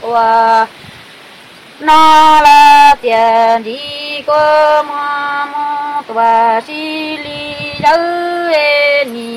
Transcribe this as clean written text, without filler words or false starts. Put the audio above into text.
và na la tiền đi qua mà và xí li đâu ni